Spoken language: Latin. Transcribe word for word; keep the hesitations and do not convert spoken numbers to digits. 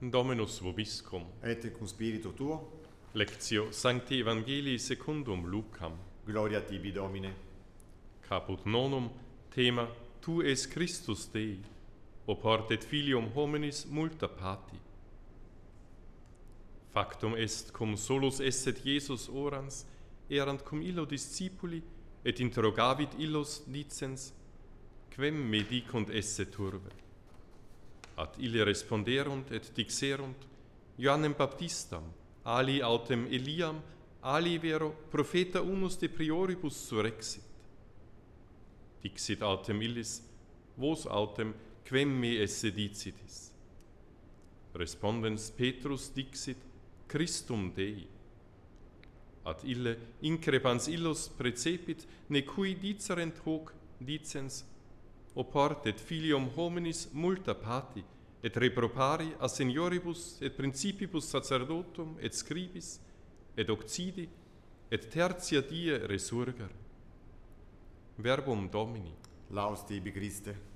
Dominus vobiscum. Et cum spiritu tuo, Lectio Sancti Evangelii secundum Lucam. gloria tibi Domine. Caput nonum, thema Tu es Christus Dei, oportet filium hominis multa pati. Factum est cum solus esset Jesus orans, erant cum illo discipuli, et interrogavit illos dicens, quem me dicunt esse turbe? Ad ille responderunt et dixerunt, Ioannem Baptistam, ali autem Eliam, ali vero profeta unus de prioribus surrexit. Dixit autem illis, vos autem quem me esse dicitis? Respondens Petrus dixit, Christum Dei. Ad ille increpans illos precepit, ne cui dicerent hoc dicens, oportet filium hominis multa pati, et repropari a senioribus et principibus sacerdotum et scribis, et occidi, et tertia die resurgere. Verbum Domini. Laus tibi Christe.